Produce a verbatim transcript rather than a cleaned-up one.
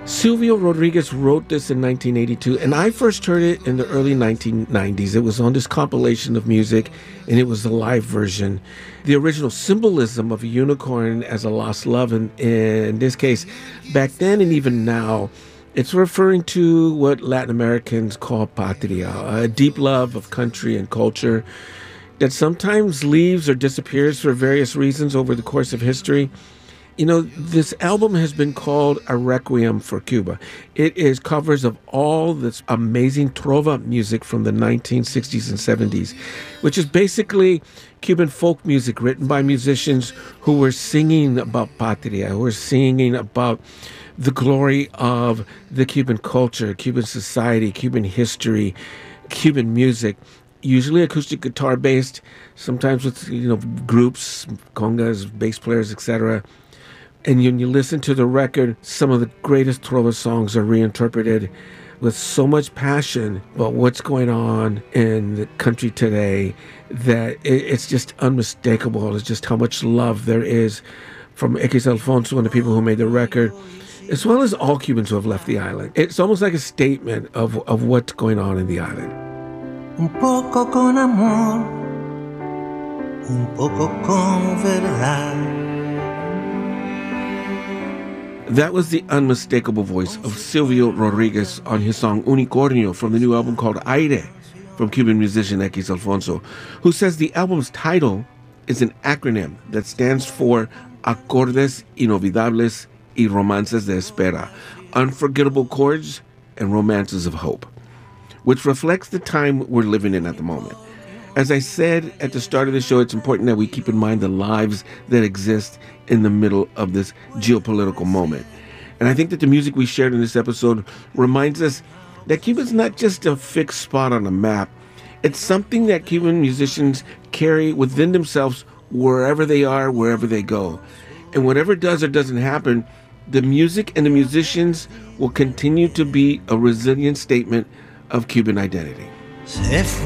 Silvio Rodriguez wrote this in nineteen eighty-two, and I first heard it in the early nineteen nineties. It was on this compilation of music, and it was the live version. The original symbolism of a unicorn as a lost love, and in this case, back then and even now, it's referring to what Latin Americans call patria, a deep love of country and culture that sometimes leaves or disappears for various reasons over the course of history. You know, this album has been called a requiem for Cuba. It is covers of all this amazing trova music from the nineteen sixties and seventies, which is basically Cuban folk music written by musicians who were singing about patria, who were singing about the glory of the Cuban culture, Cuban society, Cuban history, Cuban music, usually acoustic guitar based, sometimes with, you know, groups, congas, bass players, et cetera. And when you listen to the record, some of the greatest trova songs are reinterpreted with so much passion about what's going on in the country today that it's just unmistakable. It's just how much love there is from X Alfonso and the people who made the record, as well as all Cubans who have left the island. It's almost like a statement of, of what's going on in the island. Un poco con amor, un poco con verdad. That was the unmistakable voice of Silvio Rodriguez on his song Unicornio from the new album called Aire from Cuban musician X Alfonso, who says the album's title is an acronym that stands for Acordes Inolvidables y Romances de Espera, Unforgettable Chords and Romances of Hope, which reflects the time we're living in at the moment. As I said at the start of the show, it's important that we keep in mind the lives that exist in the middle of this geopolitical moment. And I think that the music we shared in this episode reminds us that Cuba's not just a fixed spot on a map. It's something that Cuban musicians carry within themselves wherever they are, wherever they go. And whatever does or doesn't happen, the music and the musicians will continue to be a resilient statement of Cuban identity.